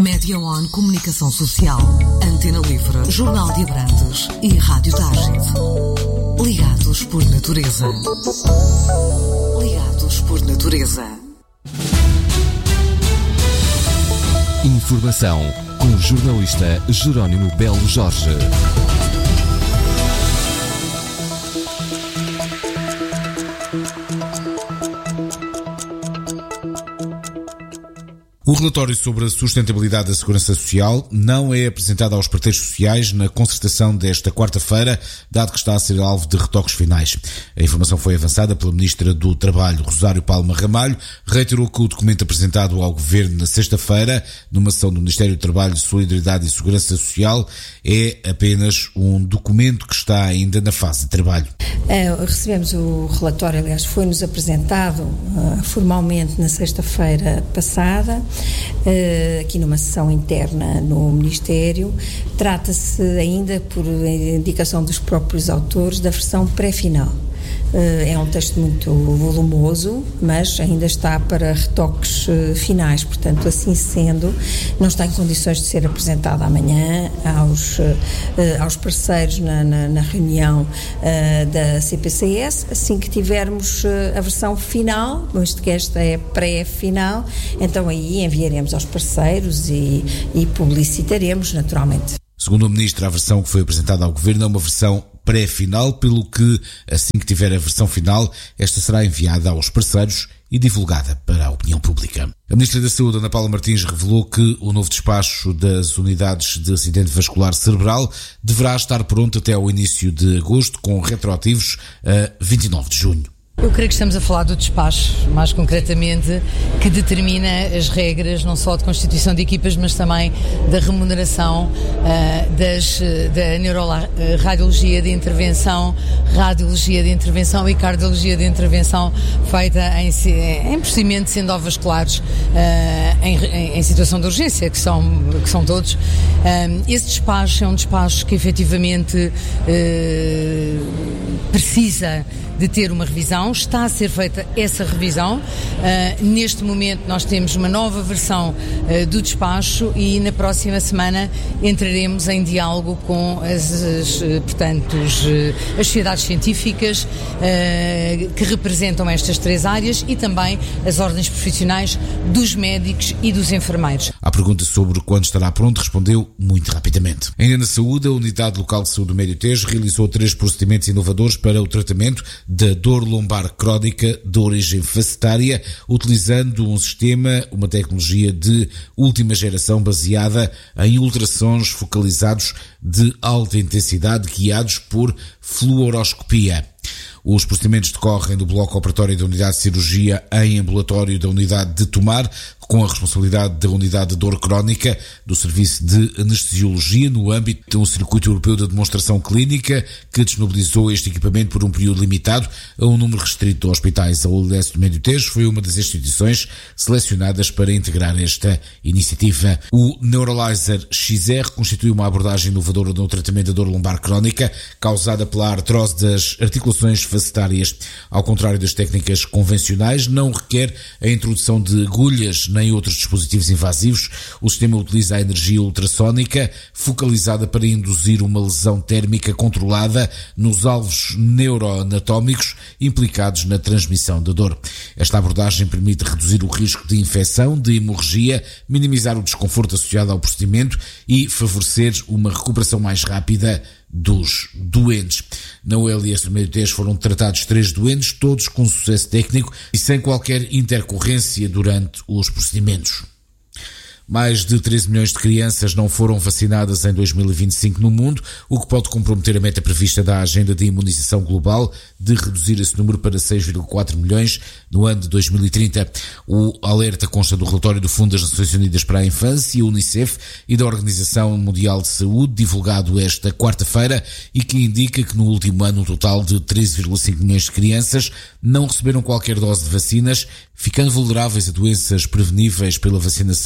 Média One Comunicação Social, Antena Livre, Jornal de Abrantes e Rádio Tágide. Ligados por natureza. Ligados por natureza. Informação com o jornalista Jerónimo Belo Jorge. O relatório sobre a sustentabilidade da segurança social não é apresentado aos parceiros sociais na concertação desta quarta-feira, dado que está a ser alvo de retoques finais. A informação foi avançada pela Ministra do Trabalho, Rosário Palma Ramalho, reiterou que o documento apresentado ao Governo na sexta-feira, numa sessão do Ministério do Trabalho, Solidariedade e Segurança Social, é apenas um documento que está ainda na fase de trabalho. Recebemos o relatório, aliás, foi-nos apresentado formalmente na sexta-feira passada, aqui numa sessão interna no Ministério. Trata-se ainda, por indicação dos próprios autores, da versão pré-final. É um texto muito volumoso, mas ainda está para retoques finais, portanto, assim sendo, não está em condições de ser apresentado amanhã aos parceiros na reunião da CPCS. Assim que tivermos a versão final, visto que esta é pré-final, então aí enviaremos aos parceiros e publicitaremos naturalmente. Segundo a Ministra, a versão que foi apresentada ao Governo é uma versão pré-final, pelo que, assim que tiver a versão final, esta será enviada aos parceiros e divulgada para a opinião pública. A Ministra da Saúde, Ana Paula Martins, revelou que o novo despacho das unidades de acidente vascular cerebral deverá estar pronto até ao início de agosto, com retroativos a 29 de junho. Eu creio que estamos a falar do despacho, mais concretamente, que determina as regras não só de constituição de equipas, mas também da remuneração da neuroradiologia de intervenção, radiologia de intervenção e cardiologia de intervenção feita em procedimentos endovasculares em situação de urgência, que são todos. Esse despacho é um despacho que efetivamente precisa de ter uma revisão, está a ser feita essa revisão. Neste momento nós temos uma nova versão do despacho e na próxima semana entraremos em diálogo com as sociedades científicas que representam estas três áreas e também as ordens profissionais dos médicos e dos enfermeiros. À pergunta sobre quando estará pronto, respondeu muito rapidamente. Ainda na saúde, a Unidade Local de Saúde do Médio Tejo realizou 3 procedimentos inovadores para o tratamento da dor lombar crónica de origem facetária, utilizando uma tecnologia de última geração baseada em ultrassons focalizados de alta intensidade guiados por fluoroscopia. Os procedimentos decorrem do bloco operatório da Unidade de Cirurgia em ambulatório da Unidade de Tomar, com a responsabilidade da Unidade de Dor Crónica do Serviço de Anestesiologia, no âmbito de um circuito europeu de demonstração clínica que disponibilizou este equipamento por um período limitado a um número restrito de hospitais. A ULS do Médio Tejo foi uma das instituições selecionadas para integrar esta iniciativa. O Neuralizer XR constitui uma abordagem inovadora no tratamento da dor lombar crónica causada pela artrose das articulações facetárias. Ao contrário das técnicas convencionais, não requer a introdução de agulhas nem outros dispositivos invasivos. O sistema utiliza a energia ultrassónica focalizada para induzir uma lesão térmica controlada nos alvos neuroanatómicos implicados na transmissão da dor. Esta abordagem permite reduzir o risco de infecção, de hemorragia, minimizar o desconforto associado ao procedimento e favorecer uma recuperação mais rápida dos doentes. Na ULS do Médio Tejo foram tratados 3 doentes, todos com sucesso técnico e sem qualquer intercorrência durante os procedimentos. Mais de 13 milhões de crianças não foram vacinadas em 2025 no mundo, o que pode comprometer a meta prevista da Agenda de Imunização Global de reduzir esse número para 6,4 milhões no ano de 2030. O alerta consta do relatório do Fundo das Nações Unidas para a Infância, Unicef, e da Organização Mundial de Saúde, divulgado esta quarta-feira, e que indica que no último ano um total de 13,5 milhões de crianças não receberam qualquer dose de vacinas, ficando vulneráveis a doenças preveníveis pela vacinação, enquanto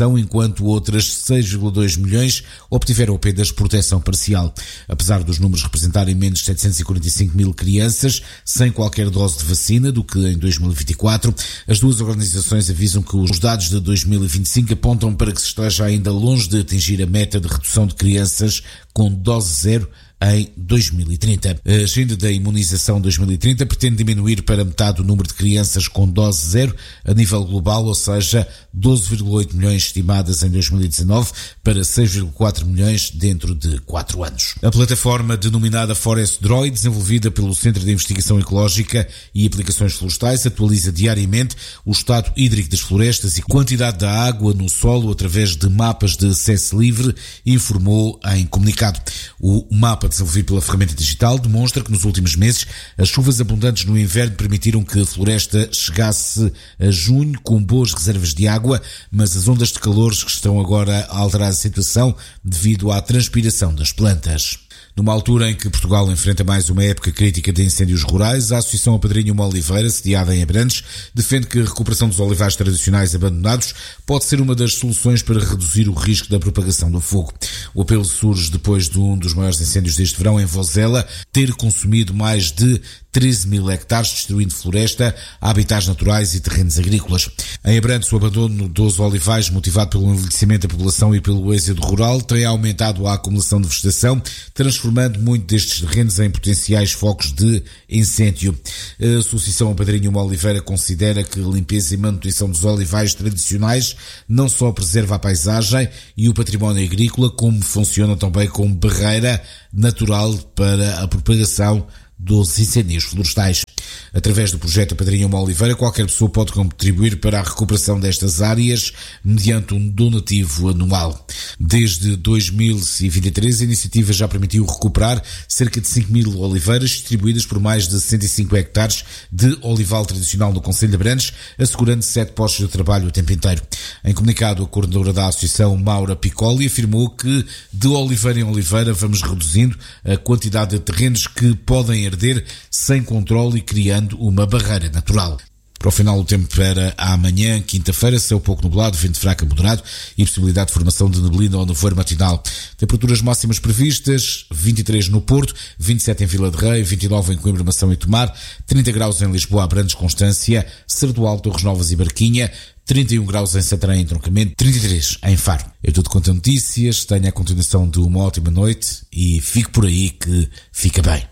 enquanto outras 6,2 milhões obtiveram apenas proteção parcial. Apesar dos números representarem menos de 745 mil crianças sem qualquer dose de vacina do que em 2024, as duas organizações avisam que os dados de 2025 apontam para que se esteja ainda longe de atingir a meta de redução de crianças com dose zero em 2030. A agenda da imunização 2030 pretende diminuir para metade o número de crianças com dose zero a nível global, ou seja, 12,8 milhões estimadas em 2019 para 6,4 milhões dentro de 4 anos. A plataforma denominada Forest Droid, desenvolvida pelo Centro de Investigação Ecológica e Aplicações Florestais, atualiza diariamente o estado hídrico das florestas e quantidade da água no solo através de mapas de acesso livre, informou em comunicado. O mapa desenvolvido pela ferramenta digital demonstra que nos últimos meses as chuvas abundantes no inverno permitiram que a floresta chegasse a junho com boas reservas de água, mas as ondas de calores que estão agora a alterar a situação devido à transpiração das plantas. Numa altura em que Portugal enfrenta mais uma época crítica de incêndios rurais, a Associação Apadrinha uma Oliveira, sediada em Abrantes, defende que a recuperação dos olivais tradicionais abandonados pode ser uma das soluções para reduzir o risco da propagação do fogo. O apelo surge depois de um dos maiores incêndios deste verão em Vozela ter consumido mais de 13 mil hectares, destruindo floresta, habitats naturais e terrenos agrícolas. Em Abrantes, o abandono dos olivais, motivado pelo envelhecimento da população e pelo êxodo rural, tem aumentado a acumulação de vegetação, transformando muito destes terrenos em potenciais focos de incêndio. A Associação Apadrinha uma Oliveira considera que a limpeza e manutenção dos olivais tradicionais não só preserva a paisagem e o património agrícola, como funciona também como barreira natural para a propagação dos incêndios florestais. Através do projeto Apadrinha uma Oliveira, qualquer pessoa pode contribuir para a recuperação destas áreas mediante um donativo anual. Desde 2023, a iniciativa já permitiu recuperar cerca de 5 mil oliveiras distribuídas por mais de 65 hectares de olival tradicional no concelho de Abrantes, assegurando 7 postos de trabalho o tempo inteiro. Em comunicado, a coordenadora da associação, Maura Piccoli, afirmou que de oliveira em oliveira vamos reduzindo a quantidade de terrenos que podem arder sem controle e criando uma barreira natural. Para o final, o tempo para amanhã, quinta-feira, céu pouco nublado, vento fraco a moderado e possibilidade de formação de neblina ou nevoeiro matinal. Temperaturas máximas previstas: 23 no Porto, 27 em Vila de Rei, 29 em Coimbra, Mação e Tomar, 30 graus em Lisboa, Abrantes, Constância, Sardual, Torres Novas e Barquinha, 31 graus em Santarém e Entroncamento, 33 em Faro. É tudo quanto a notícias. Tenha a continuação de uma ótima noite e fique por aí que fica bem.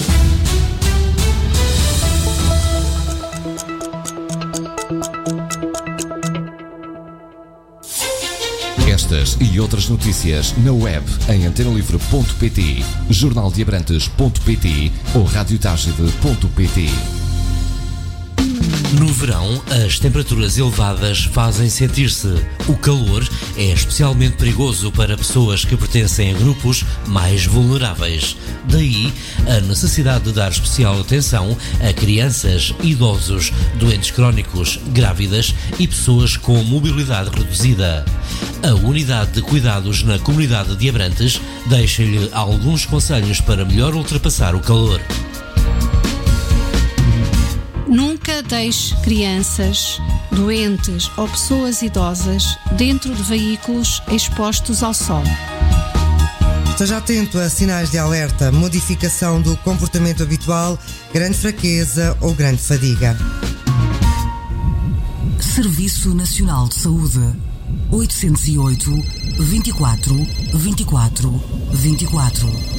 Estas e outras notícias na web em antenalivre.pt, jornaldeabrantes.pt ou radiotagide.pt. No verão, as temperaturas elevadas fazem sentir-se. O calor é especialmente perigoso para pessoas que pertencem a grupos mais vulneráveis. Daí, a necessidade de dar especial atenção a crianças, idosos, doentes crónicos, grávidas e pessoas com mobilidade reduzida. A Unidade de Cuidados na Comunidade de Abrantes deixa-lhe alguns conselhos para melhor ultrapassar o calor. Nunca deixe crianças, doentes ou pessoas idosas dentro de veículos expostos ao sol. Esteja atento a sinais de alerta, modificação do comportamento habitual, grande fraqueza ou grande fadiga. Serviço Nacional de Saúde. 808 24 24 24.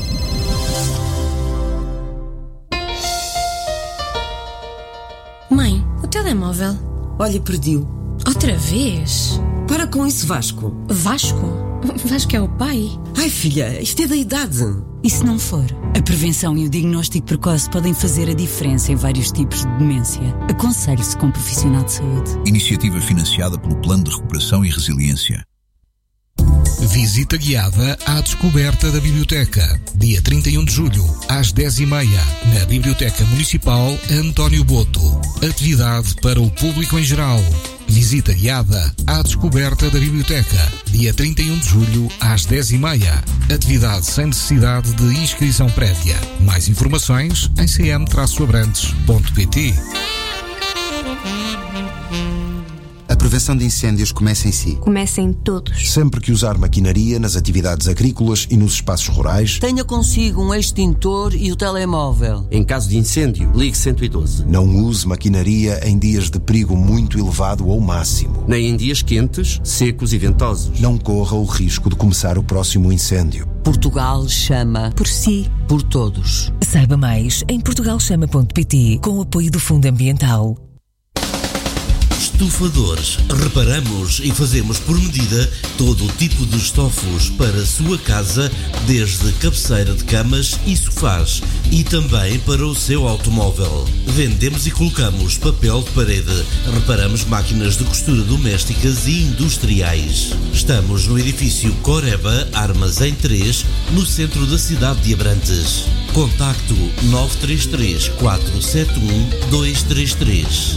Mãe, o telemóvel. Olha, perdi-o. Outra vez? Para com isso, Vasco. Vasco? Vasco é o pai? Ai, filha, isto é da idade. E se não for? A prevenção e o diagnóstico precoce podem fazer a diferença em vários tipos de demência. Aconselhe-se com um profissional de saúde. Iniciativa financiada pelo Plano de Recuperação e Resiliência. Visita guiada à descoberta da Biblioteca. Dia 31 de julho, às 10h30, na Biblioteca Municipal António Boto. Atividade para o público em geral. Visita guiada à descoberta da Biblioteca. Dia 31 de julho, às 10h30. Atividade sem necessidade de inscrição prévia. Mais informações em cm-abrantes.pt. prevenção de incêndios começa em si. Começa em todos. Sempre que usar maquinaria nas atividades agrícolas e nos espaços rurais, tenha consigo um extintor e o telemóvel. Em caso de incêndio, ligue 112. Não use maquinaria em dias de perigo muito elevado ou máximo. Nem em dias quentes, secos e ventosos. Não corra o risco de começar o próximo incêndio. Portugal chama por si, por todos. Saiba mais em portugalchama.pt com o apoio do Fundo Ambiental. Estufadores. Reparamos e fazemos por medida todo o tipo de estofos para a sua casa, desde cabeceira de camas e sofás e também para o seu automóvel. Vendemos e colocamos papel de parede. Reparamos máquinas de costura domésticas e industriais. Estamos no edifício Coreba, Armazém 3, no centro da cidade de Abrantes. Contacto 933 471 233.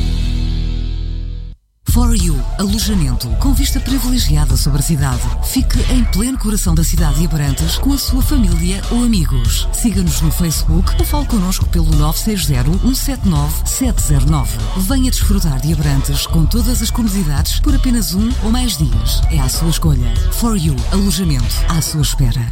For You, alojamento com vista privilegiada sobre a cidade. Fique em pleno coração da cidade de Abrantes com a sua família ou amigos. Siga-nos no Facebook ou fale connosco pelo 960-179-709. Venha desfrutar de Abrantes com todas as comodidades por apenas 1 ou mais dias. É à sua escolha. For You, alojamento à sua espera.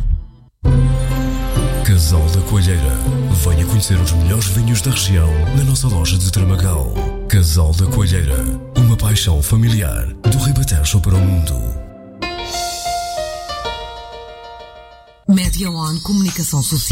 Casal da Coalheira. Venha conhecer os melhores vinhos da região na nossa loja de Tramagal. Casal da Coalheira. Uma paixão familiar do Ribatejo para o mundo. Media On Comunicação Social.